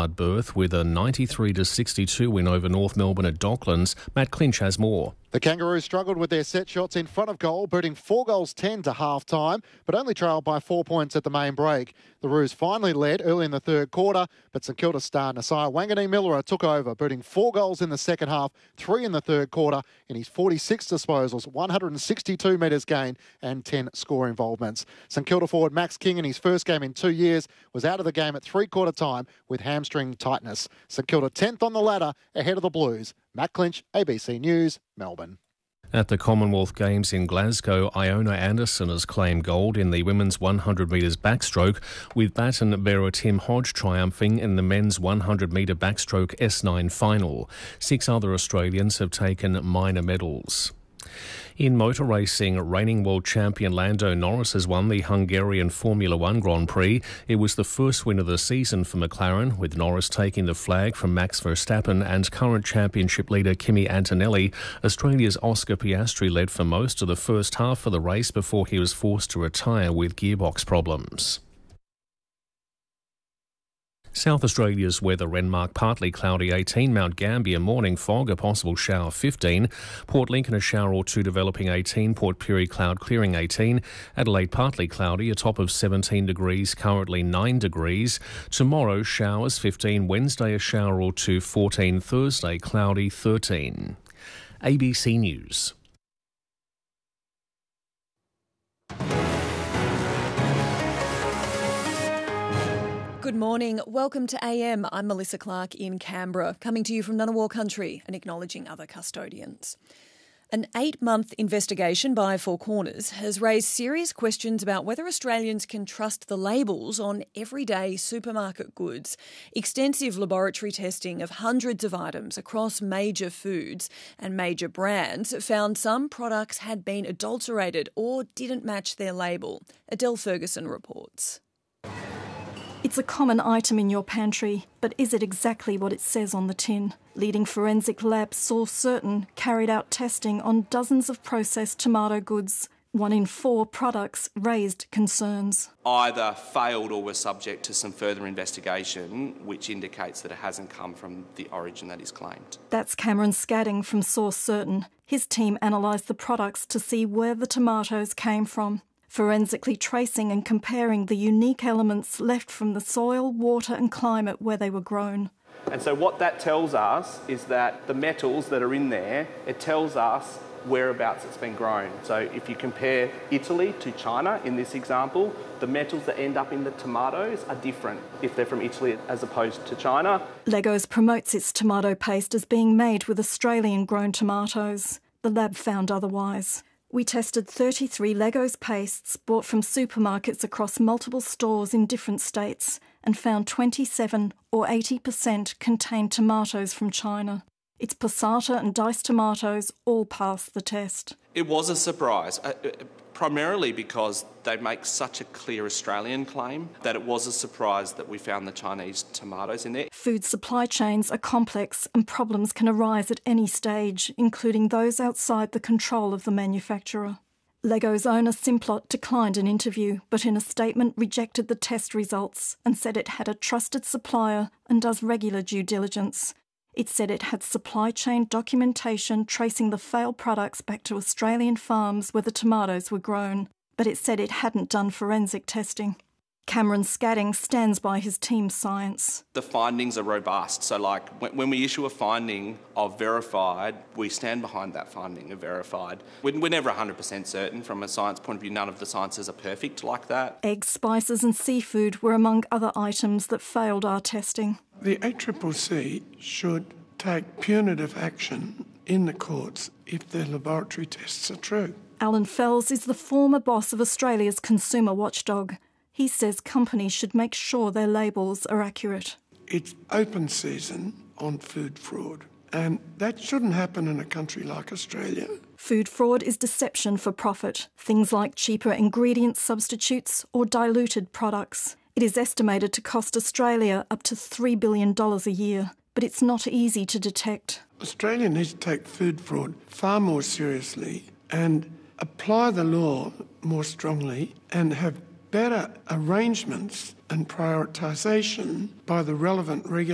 wildcard berth with a 93-62 win over North Melbourne at Docklands. Matt Clinch has more. The Kangaroos struggled with their set shots in front of goal, booting 4 goals 10 to half-time, but only trailed by 4 points at the main break. The Roos finally led early in the third quarter, but St Kilda star Nasiah Wanganeen-Millera took over, booting 4 goals in the second half, 3 in the third quarter, in his 46 disposals, 162 metres gained and 10 score involvements. St Kilda forward Max King, in his first game in 2 years, was out of the game at three-quarter time with hamstring tightness. St Kilda 10th on the ladder, ahead of the Blues. Matt Clinch, ABC News, Melbourne. At the Commonwealth Games in Glasgow, Iona Anderson has claimed gold in the women's 100 metres backstroke, with baton bearer Tim Hodge triumphing in the men's 100 metre backstroke S9 final. 6 other Australians have taken minor medals. In motor racing, reigning world champion Lando Norris has won the Hungarian Formula One Grand Prix. It was the first win of the season for McLaren, with Norris taking the flag from Max Verstappen and current championship leader Kimi Antonelli. Australia's Oscar Piastri led for most of the first half of the race before he was forced to retire with gearbox problems. South Australia's weather: Renmark partly cloudy 18, Mount Gambier morning fog, a possible shower 15, Port Lincoln a shower or two developing 18, Port Pirie cloud clearing 18, Adelaide partly cloudy, a top of 17 degrees, currently 9 degrees. Tomorrow showers 15, Wednesday a shower or two 14, Thursday cloudy 13. ABC News. Good morning. Welcome to AM. I'm Melissa Clark in Canberra, coming to you from Ngunnawal Country and acknowledging other custodians. An 8-month investigation by Four Corners has raised serious questions about whether Australians can trust the labels on everyday supermarket goods. Extensive laboratory testing of hundreds of items across major foods and major brands found some products had been adulterated or didn't match their label. Adele Ferguson reports. It's a common item in your pantry, but is it exactly what it says on the tin? Leading forensic labs Source Certain carried out testing on dozens of processed tomato goods. 1 in 4 products raised concerns. Either failed or were subject to some further investigation, which indicates that it hasn't come from the origin that is claimed. That's Cameron Scadding from Source Certain. His team analysed the products to see where the tomatoes came from, forensically tracing and comparing the unique elements left from the soil, water and climate where they were grown. And so what that tells us is that the metals that are in there, it tells us whereabouts it's been grown. So if you compare Italy to China in this example, the metals that end up in the tomatoes are different if they're from Italy as opposed to China. Legos promotes its tomato paste as being made with Australian-grown tomatoes. The lab found otherwise. We tested 33 Legos pastes bought from supermarkets across multiple stores in different states and found 27 or 80% contained tomatoes from China. Its passata and diced tomatoes all passed the test. It was a surprise, primarily because they make such a clear Australian claim that it was a surprise that we found the Chinese tomatoes in there. Food supply chains are complex and problems can arise at any stage, including those outside the control of the manufacturer. Lego's owner Simplot declined an interview, but in a statement rejected the test results and said it had a trusted supplier and does regular due diligence. It said it had supply chain documentation tracing the failed products back to Australian farms where the tomatoes were grown, but it said it hadn't done forensic testing. Cameron Scadding stands by his team's science. The findings are robust, so like when we issue a finding of verified, we stand behind that finding of verified. We're never 100% certain from a science point of view. None of the sciences are perfect like that. Eggs, spices and seafood were among other items that failed our testing. The ACCC should take punitive action in the courts if their laboratory tests are true. Alan Fells is the former boss of Australia's consumer watchdog. He says companies should make sure their labels are accurate. It's open season on food fraud, and that shouldn't happen in a country like Australia. Food fraud is deception for profit, things like cheaper ingredient substitutes or diluted products. It is estimated to cost Australia up to $3 billion a year, but it's not easy to detect. Australia needs to take food fraud far more seriously and apply the law more strongly and have better arrangements and prioritisation by the relevant regulators.